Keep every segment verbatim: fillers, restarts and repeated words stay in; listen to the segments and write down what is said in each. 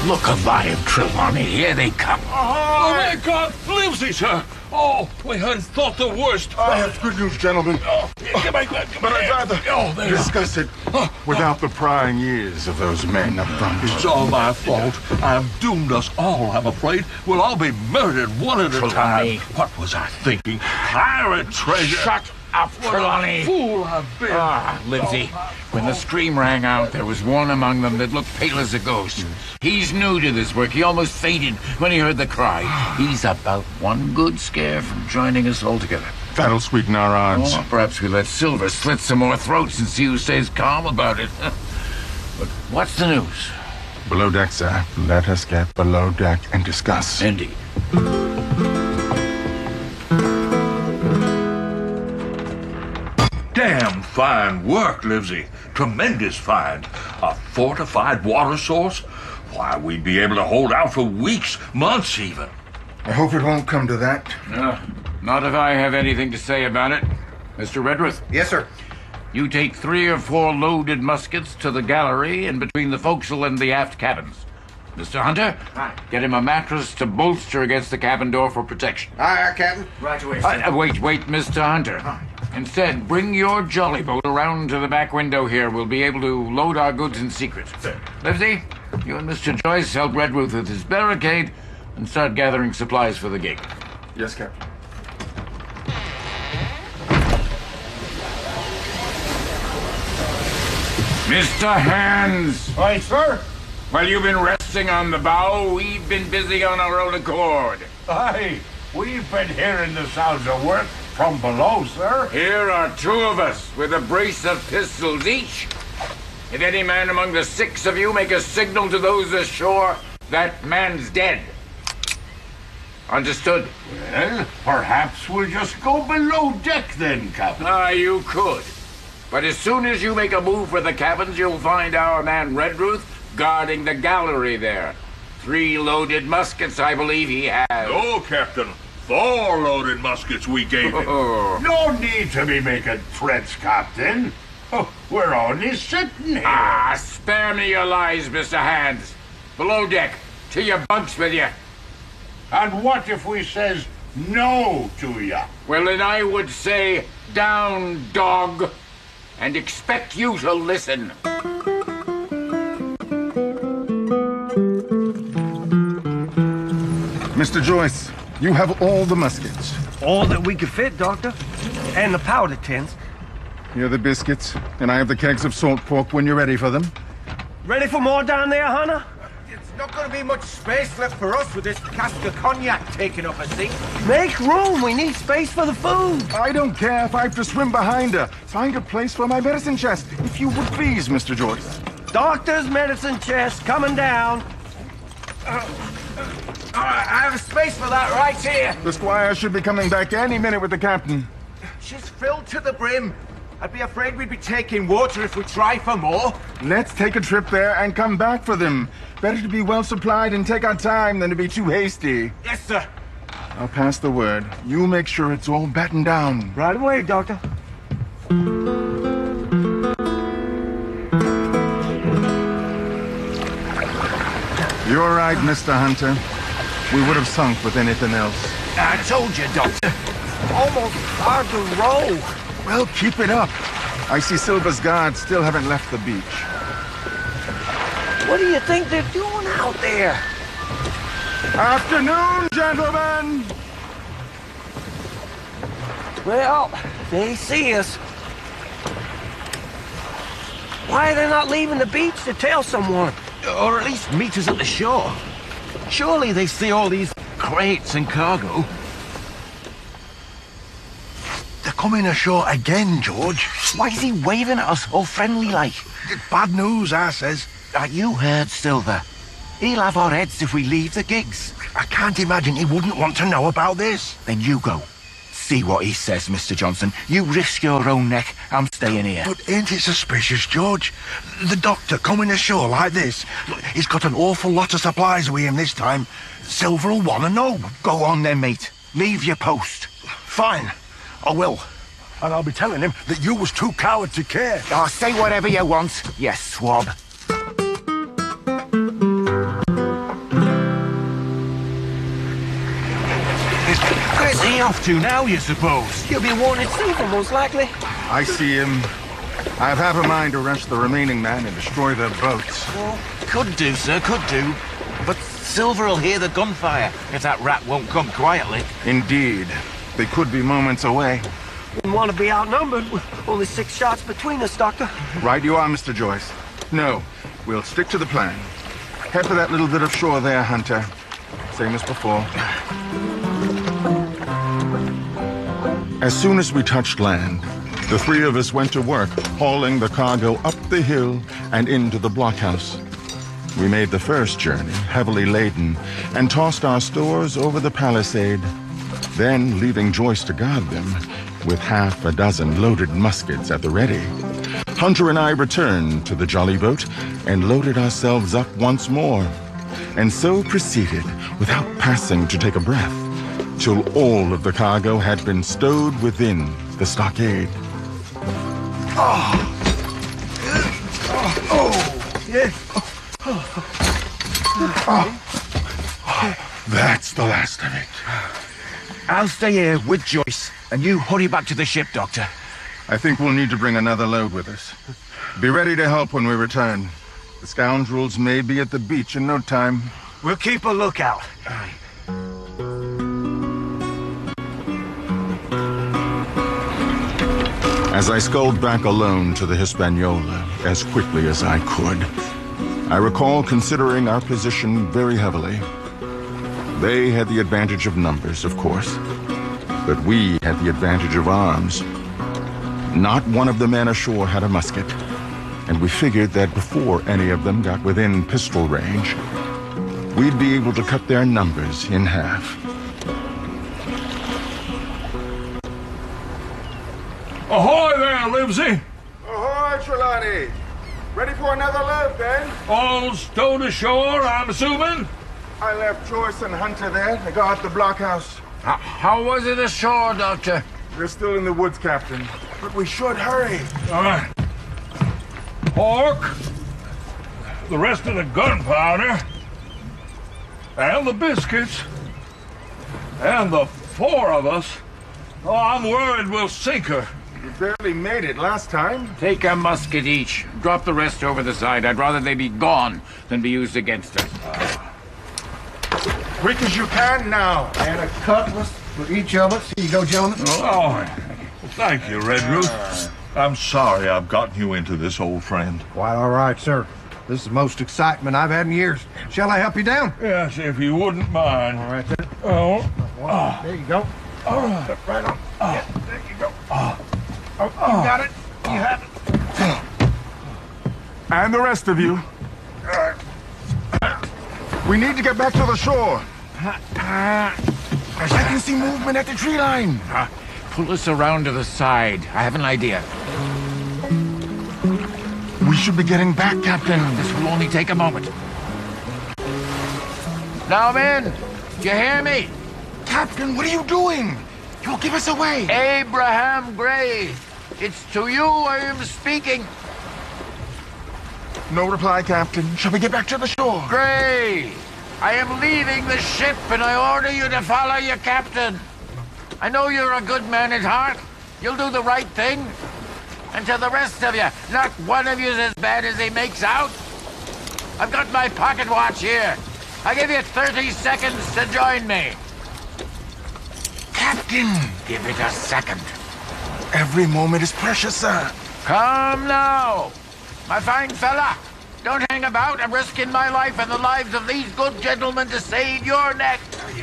Look alive, Trelawney. Here they come. Oh, my God! Livesey, sir! Oh, we had thought the worst. I have good news, gentlemen. Oh, come on, come on, But I'd rather oh, there discuss it without the prying ears of those men up front. It's all my fault. I've doomed us all, I'm afraid. We'll all be murdered one at a Trelawney. time. What was I thinking? Pirate treasure! Shut up, Trelawney. Fool I've been. Ah, Livesey, when the scream rang out, there was one among them that looked pale as a ghost. He's new to this work. He almost fainted when he heard the cry. He's about one good scare from joining us all together. That'll sweeten our odds. Oh, perhaps we let Silver slit some more throats and see who stays calm about it. But what's the news? Below deck, sir. Let us get below deck and discuss. Indeed. Damn fine work, Livesey. Tremendous find. A fortified water source? Why, we'd be able to hold out for weeks, months even. I hope it won't come to that. Uh, not if I have anything to say about it. Mister Redruth, Yes, sir. you take three or four loaded muskets to the gallery in between the forecastle and the aft cabins. Mister Hunter, Aye. get him a mattress to bolster against the cabin door for protection. Aye, aye, Captain. Right away, uh, uh, wait, wait, Mister Hunter. Instead, bring your jolly boat around to the back window here. We'll be able to load our goods in secret. Sir. Livesey, you and Mister Joyce help Redruth with his barricade and start gathering supplies for the gig. Yes, Captain. Mister Hands! Aye, sir. While you've been resting on the bow, we've been busy on our own accord. Aye, we've been hearing the sounds of work from below, sir. Here are two of us with a brace of pistols each. If any man among the six of you make a signal to those ashore, that man's dead. Understood? Well, perhaps we'll just go below deck then, Captain. Ah, you could. But as soon as you make a move for the cabins, you'll find our man Redruth guarding the gallery there. Three loaded muskets, I believe he has. No, Captain. Four loaded muskets we gave him. Oh. No need to be making threats, Captain. Oh, we're only sitting here. Ah, spare me your lies, Mister Hands. Below deck, to your bunks with you. And what if we says no to ya? Well, then I would say, down, dog, and expect you to listen. Mister Joyce, you have all the muskets. All that we could fit, Doctor. And the powder tins. Here are the biscuits, and I have the kegs of salt pork when you're ready for them. Ready for more down there, Hunter? It's not going to be much space left for us with this cask of cognac taking up a seat. Make room. We need space for the food. I don't care if I have to swim behind her. Find a place for my medicine chest, if you would please, Mister Joyce. Doctor's medicine chest coming down. All right, I have a space for that right here. The squire should be coming back any minute with the captain. She's filled to the brim. I'd be afraid we'd be taking water if we try for more. Let's take a trip there and come back for them. Better to be well supplied and take our time than to be too hasty. Yes, sir. I'll pass the word. You make sure it's all battened down. Right away, Doctor. You're right, Mister Hunter. We would have sunk with anything else. I told you, Doctor. Almost hard to row. Well, keep it up. I see Silver's guards still haven't left the beach. What do you think they're doing out there? Afternoon, gentlemen! Well, they see us. Why are they not leaving the beach to tell someone? Or at least meet us at the shore. Surely they see all these crates and cargo. They're coming ashore again, George. Why is he waving at us all friendly like? It's bad news, I says. Uh, you heard Silver. He'll have our heads if we leave the gigs. I can't imagine he wouldn't want to know about this. Then you go. See what he says, Mister Johnson. You risk your own neck. I'm staying here. But ain't it suspicious, George? The doctor coming ashore like this. Look, he's got an awful lot of supplies with him this time. Silver'll want to know. Go on then, mate. Leave your post. Fine. I will. And I'll be telling him that you was too coward to care. Oh, say whatever you want, you swab. off to now, you suppose? You'll be warning Silver, most likely. I see him. I have half a mind to rush the remaining man and destroy their boats. Well, could do, sir, could do. But Silver'll hear the gunfire if that rat won't come quietly. Indeed. They could be moments away. Wouldn't want to be outnumbered with only six shots between us, Doctor. Right you are, Mister Joyce. No, we'll stick to the plan. Head for that little bit of shore there, Hunter. Same as before. As soon as we touched land, the three of us went to work, hauling the cargo up the hill and into the blockhouse. We made the first journey, heavily laden, and tossed our stores over the palisade. Then, leaving Joyce to guard them, with half a dozen loaded muskets at the ready, Hunter and I returned to the jolly boat and loaded ourselves up once more, and so proceeded, without passing to take a breath, till all of the cargo had been stowed within the stockade. Oh, oh, yes. Oh, that's the last of it. I'll stay here with Joyce, and you hurry back to the ship, Doctor. I think we'll need to bring another load with us. Be ready to help when we return. The scoundrels may be at the beach in no time. We'll keep a lookout. As I sculled back alone to the Hispaniola as quickly as I could, I recall considering our position very heavily. They had the advantage of numbers, of course, but we had the advantage of arms. Not one of the men ashore had a musket, and we figured that before any of them got within pistol range, we'd be able to cut their numbers in half. Ahoy there, Livesey! Ahoy, Trelawney! Ready for another load, Ben? All stowed ashore, I'm assuming? I left Joyce and Hunter there to guard the blockhouse. How, how was it ashore, Doctor? They're still in the woods, Captain. But we should hurry. All right. Pork, the rest of the gunpowder, and the biscuits, and the four of us. Oh, I'm worried we'll sink her. We barely made it last time. Take a musket each. Drop the rest over the side. I'd rather they be gone than be used against us. Quick as you can now. And a cutlass for each of us. Here you go, gentlemen. Oh, thank you, Redruth. I'm sorry I've gotten you into this, old friend. Why, all right, sir. This is the most excitement I've had in years. Shall I help you down? Yes, if you wouldn't mind. All right, then. Oh, Oh, there you go. all right. Right on. Yeah, there you go. Oh, oh, you got it. You have it. And the rest of you. We need to get back to the shore. I can see movement at the tree line. Uh, pull us around to the side. I have an idea. We should be getting back, Captain. This will only take a moment. Now, men, do you hear me? Captain, what are you doing? You'll give us away. Abraham Gray, it's to you I am speaking. No reply, Captain. Shall we get back to the shore? Gray, I am leaving the ship and I order you to follow your captain. I know you're a good man at heart. You'll do the right thing. And to the rest of you, not one of you's as bad as he makes out. I've got my pocket watch here. I give you thirty seconds to join me. Captain! Give it a second. Every moment is precious, sir. Come now. My fine fella, don't hang about. I'm risking my life and the lives of these good gentlemen to save your neck.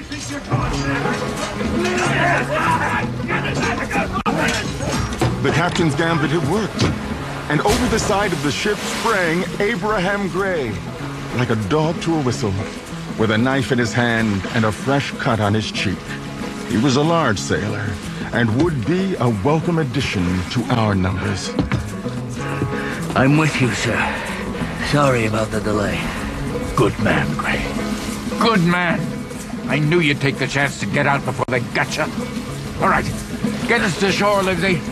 The captain's gambit had worked, and over the side of the ship sprang Abraham Gray, like a dog to a whistle, with a knife in his hand and a fresh cut on his cheek. He was a large sailor, and would be a welcome addition to our numbers. I'm with you, sir. Sorry about the delay. Good man, Gray. Good man. I knew you'd take the chance to get out before they got you. All right, get us to shore, Livesey.